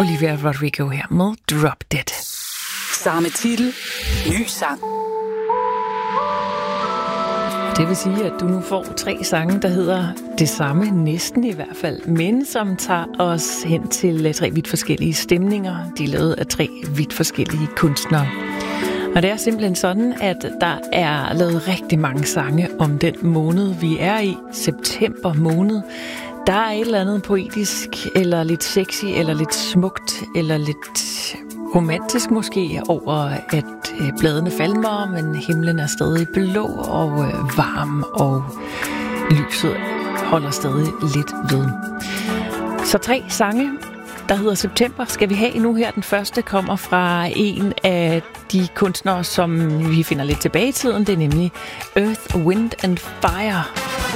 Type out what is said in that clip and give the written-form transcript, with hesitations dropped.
Olivia Rodrigo her med Drop Dead. Samme titel, ny sang. Det vil sige, at du nu får 3 sange, der hedder det samme, næsten i hvert fald, men som tager os hen til 3 vidt forskellige stemninger. De er lavet af 3 vidt forskellige kunstnere. Og det er simpelthen sådan, at der er lavet rigtig mange sange om den måned, vi er i, september måned. Der er et eller andet poetisk, eller lidt sexy, eller lidt smukt, eller lidt romantisk måske, over at bladene falmer, men himlen er stadig blå og varm, og lyset holder stadig lidt ved. Så 3 sange, der hedder September, skal vi have nu her. Den første kommer fra en af de kunstnere, som vi finder lidt tilbage i tiden. Det er nemlig Earth, Wind and Fire.